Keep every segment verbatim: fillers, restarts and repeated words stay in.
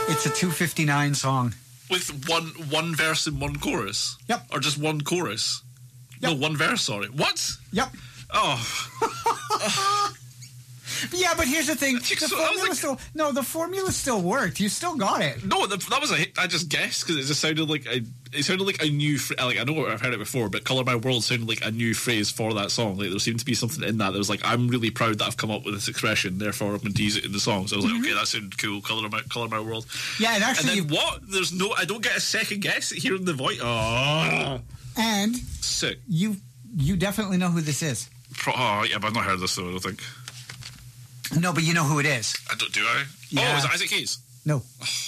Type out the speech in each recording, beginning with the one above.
It's a two fifty-nine song. With one one verse and one chorus? Yep. Or just one chorus? Yep. No, one verse, sorry. What? Yep. Oh. Yeah, but here's the thing. The So, I was formula like- still... No, the formula still worked. You still got it. No, that, that was a hit. I just guessed because it just sounded like a, it sounded like a new phr- like I know I've heard it before, but "Color My World" sounded like a new phrase for that song. Like there seemed to be something in that that was like, I'm really proud that I've come up with this expression, therefore I'm going to use it in the song. So I was like, okay, that sounded cool. Color my color my world. Yeah, and And actually... then what? There's no. I don't get a second guess at hearing the voice. Oh, And sick. you you definitely know who this is. Pro- oh, yeah, but I've not heard this though. I don't think. No, but you know who it is. I don't. Do I? Yeah. Oh, is it Isaac Hayes? No.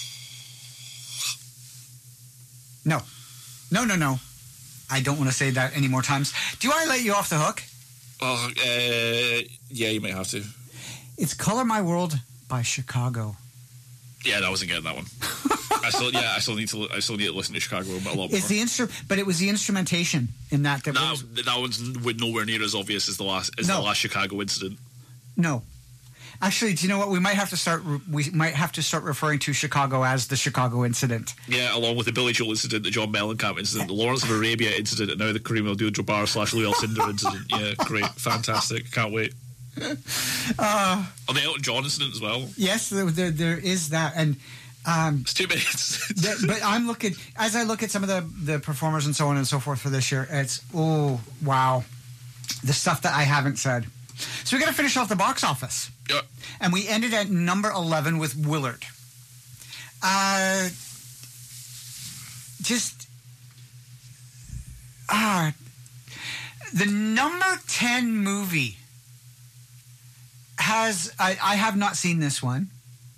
No. No, no, no. I don't want to say that any more times. Do I let you off the hook? Oh, uh, yeah, you might have to. It's Color My World by Chicago. Yeah, I wasn't getting that one. I still, yeah, I still need to. I still need to listen to Chicago a lot more. It's the instru- but it was the instrumentation in that that That, was, that one's n- nowhere near as obvious as the last as No. the last Chicago incident. no. Actually, do you know what? We might have to start. re- We might have to start referring to Chicago as the Chicago incident. Yeah, along with the Billy Joel incident, the John Mellencamp incident, the Lawrence of Arabia incident, and now the Kareem Abdul-Jabbar slash Lou Alcindor incident. Yeah, great, fantastic, can't wait. Uh, oh, the Elton John incident as well. yes, there, there, there is that, and um, It's two minutes. the, but I'm looking as I look at some of the the performers and so on and so forth for this year. It's oh wow, the stuff that I haven't said. So we got to finish off the box office. Yeah. And we ended at number eleven with Willard. Uh, just ah, the number ten movie has I, I have not seen this one.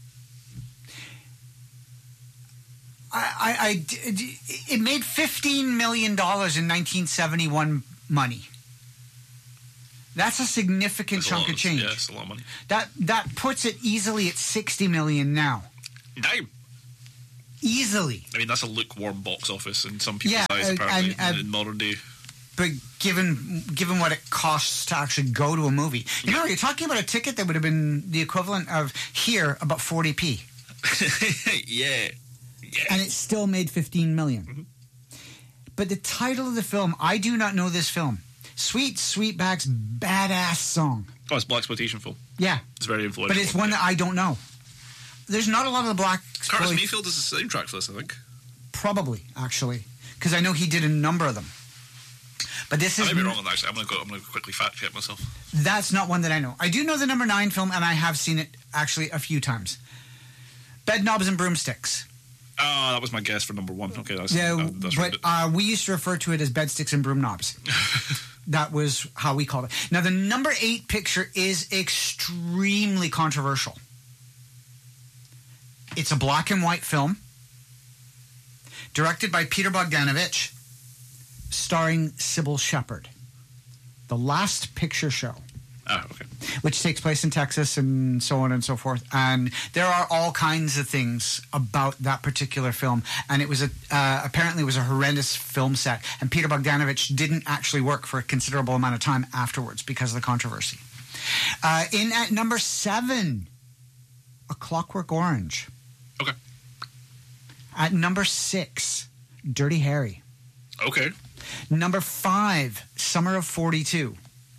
I, I, I d- it made fifteen million dollars in nineteen seventy-one money. That's a significant It's a chunk lot of change. Yeah, it's a lot of money. That that puts it easily at sixty million now. Damn. Easily. I mean, that's a lukewarm box office in some people's Yeah, eyes, uh, apparently, and, uh, in modern day. But given given what it costs to actually go to a movie, you know, you're talking about a ticket that would have been the equivalent of here about forty p, yeah. Yeah. and it still made fifteen million. Mm-hmm. But the title of the film, I do not know this film. Sweet Sweetback's badass song. Oh, it's blaxploitation film. Yeah, It's very influential. but it's one that I don't know. There's not a lot of the black. Curtis Mayfield is the soundtrack for this, I think. Probably, actually, because I know he did a number of them. But this I is may be wrong on that. Actually, I'm going to go. I'm going to quickly fact check myself. that's not one that I know. I do know the number nine film, and I have seen it actually a few times. Bed Knobs and Broomsticks. Oh, that was my guess for number one. Okay, that's Yeah, uh, that's but right. uh, we used to refer to it as Bed Sticks and Broom Knobs. That was how we called it. Now, the number eight picture is extremely controversial. It's a black and white film, directed by Peter Bogdanovich, starring Sybil Shepherd. The Last Picture Show, Ah, okay. which takes place in Texas and so on and so forth. And there are all kinds of things about that particular film. And it was a uh, apparently it was a horrendous film set. And Peter Bogdanovich didn't actually work for a considerable amount of time afterwards because of the controversy. Uh, in at number seven, A Clockwork Orange. Okay. At number six, Dirty Harry. Okay. Number five, Summer of forty-two.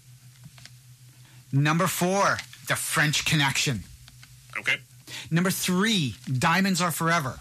Number four, The French Connection. Okay. Number three, Diamonds Are Forever.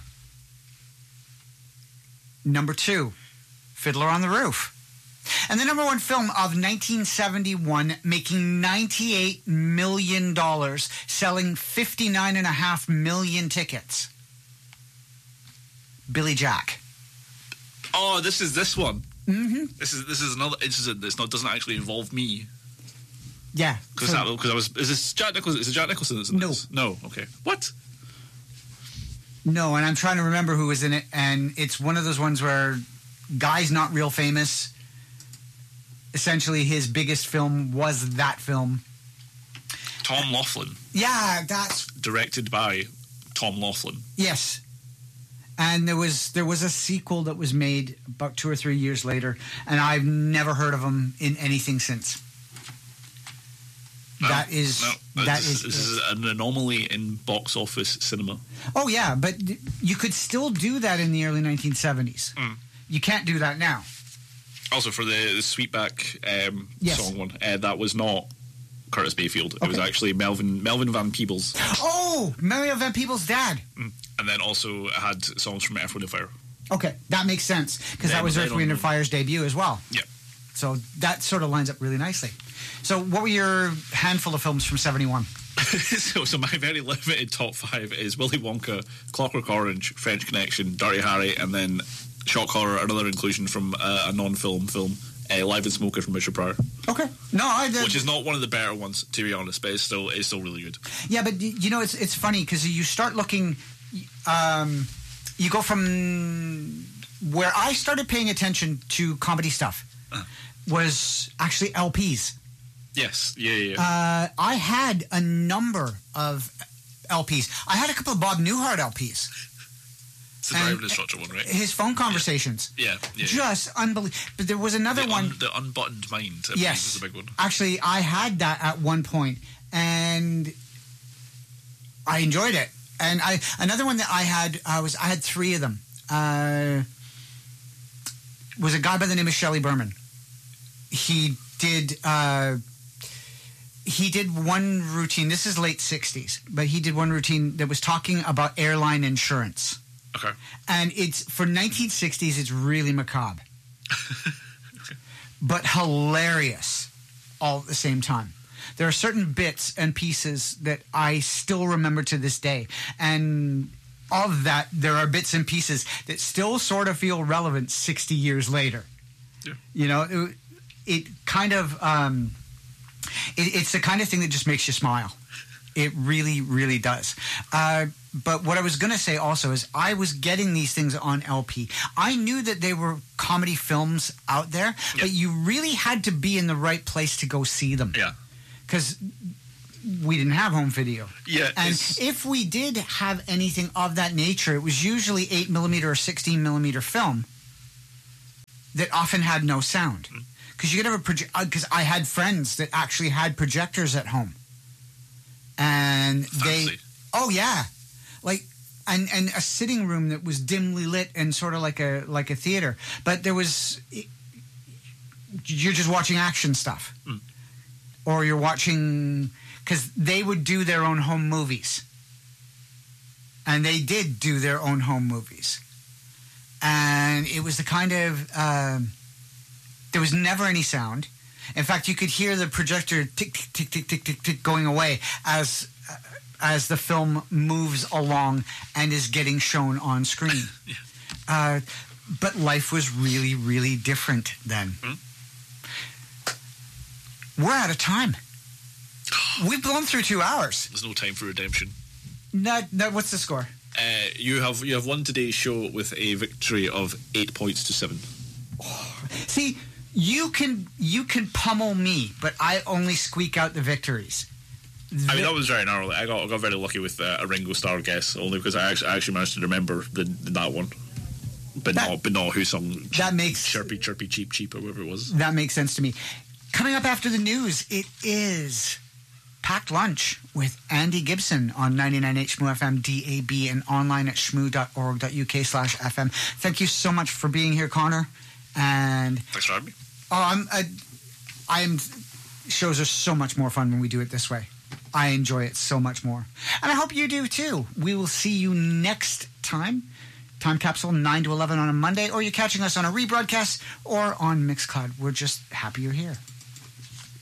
Number two, Fiddler on the Roof. And the number one film of nineteen seventy-one, making ninety-eight million dollars, selling fifty-nine point five million tickets. Billy Jack. Oh, this is this one. Mm-hmm. This is this is another incident that's not doesn't actually involve me. Yeah. Because so- because I was is this Jack Nicholson? Is it Jack Nicholson that's in No. this? No. Okay. What? No, and I'm trying to remember who was in it, and it's one of those ones where guy's not real famous. Essentially, his biggest film was that film. Tom Laughlin, Yeah, that's directed by Tom Laughlin. yes. And there was there was a sequel that was made about two or three years later, and I've never heard of him in anything since. No, that is no, that this, is, this is an anomaly in box office cinema. Oh yeah, but you could still do that in the early nineteen seventies. Mm. You can't do that now. Also, for the, the Sweetback um, Yes. song one, uh, that was not Curtis Mayfield. It Okay. was actually Melvin Melvin Van Peebles. Oh, Mario Van Peebles' dad. Mm. And then also it had songs from Earth, Wind and Fire. Okay, that makes sense because that Then- was then Earth, Wind, on- and Fire's debut as well. Yeah. So that sort of lines up really nicely. So what were your handful of films from seventy-one? so, so my very limited top five is Willy Wonka, Clockwork Orange, French Connection, Dirty Harry, and then shock horror, another inclusion from uh, a non-film film, uh, Live and Smoker from Richard Pryor, Okay. No, I did. which is not one of the better ones, to be honest, but it's still it's still really good. Yeah, but y- you know, it's it's funny because you start looking, um, you go from where I started paying attention to comedy stuff Uh. was actually L Ps. Yes, yeah, yeah. yeah. Uh, I had a number of L Ps. I had a couple of Bob Newhart L Ps. it's the and- Drive and Destruction one, right? His phone conversations, Yeah, yeah. yeah. just unbelievable. But there was another the, one. un, the Unbuttoned Mind, I believe, Yes, is the big one. actually, I had that at one point, and I enjoyed it. And I another one that I had uh, was I had three of them. Uh, was a guy by the name of Shelley Berman. He did uh, he did one routine. This is late sixties, but he did one routine that was talking about airline insurance. Okay. And it's for nineteen sixties. It's really macabre, but hilarious all at the same time. There are certain bits and pieces that I still remember to this day, and of that, there are bits and pieces that still sort of feel relevant sixty years later. Yeah. You know, it, it kind of um, it, it's the kind of thing that just makes you smile. It really, really does. Uh, but what I was going to say also is I was getting these things on L P. I knew that they were comedy films out there, Yeah. but you really had to be in the right place to go see them. Yeah. Because we didn't have home video. Yeah, And it's- if we did have anything of that nature, it was usually eight millimeter or sixteen millimeter film that often had no sound. Because you could have a project. Because I had friends that actually had projectors at home, and they. Fancy. Oh yeah, like and and a sitting room that was dimly lit and sort of like a like a theater, but there was. You're just watching action stuff, Mm. or you're watching because they would do their own home movies, and they did do their own home movies. And it was the kind of um, there was never any sound. In fact, you could hear the projector tick tick tick tick tick tick tick going away as uh, as the film moves along and is getting shown on screen. Yeah. uh, but life was really, really different then. Hmm? We're out of time. We've blown through two hours. There's no time for redemption. No, no, what's the score? Uh, you have you have won today's show with a victory of eight points to seven. See, you can you can pummel me, but I only squeak out the victories. I mean, that was very narrow. I got I got very lucky with uh, a Ringo Starr guess, only because I actually, I actually managed to remember the, the that one, but That- not but not who sung That makes chirpy chirpy cheap cheap or whatever it was. that makes sense to me. Coming up after the news, it is Packed Lunch with Andy Gibson on ninety-nine H M O F M D A B and online at shmoo.org.uk slash FM. Thank you so much for being here, Connor. And Thanks for having me. oh, I'm, I, I'm. Shows are so much more fun when we do it this way. I enjoy it so much more, and I hope you do too. We will see you next time. Time capsule nine to eleven on a Monday, or you're catching us on a rebroadcast or on Mixcloud. We're just happy you're here.